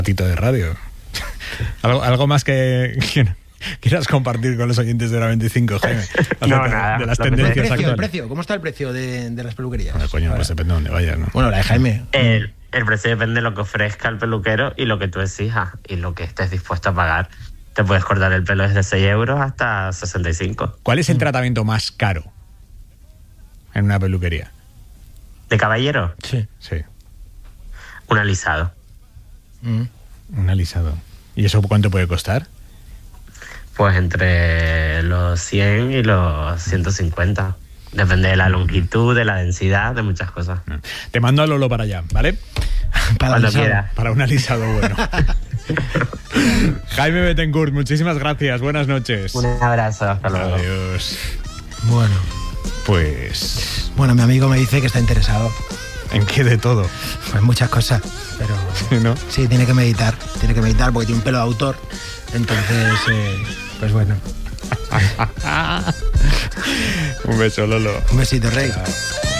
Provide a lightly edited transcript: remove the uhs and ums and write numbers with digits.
ratito de radio. ¿Algo más que quieras compartir con los oyentes de la 25, Jaime? No, nada. De las tendencias actuales. El precio, ¿cómo está el precio de las peluquerías? Bueno, coño, pues depende de dónde vayas, ¿no? Bueno, la de Jaime. El precio depende de lo que ofrezca el peluquero y lo que tú exijas y lo que estés dispuesto a pagar. Te puedes cortar el pelo desde 6 euros hasta 65. ¿Cuál es el tratamiento más caro en una peluquería? ¿De caballero? Sí. Sí. Un alisado. Un alisado. ¿Y eso cuánto puede costar? Pues entre los 100 y los 150. Depende de la longitud, de la densidad, de muchas cosas. Te mando a Lolo para allá, ¿vale? Cuando quieras. Para un alisado bueno. Jaime Bettencourt, muchísimas gracias. Buenas noches. Un abrazo, hasta luego. Adiós. Bueno. Pues... Bueno, mi amigo me dice que está interesado. ¿En qué de todo? Pues muchas cosas, pero... Sí, ¿no? Sí, tiene que meditar porque tiene un pelo de autor. Entonces, pues bueno. Un beso, Lolo. Un besito, Rey. Chao.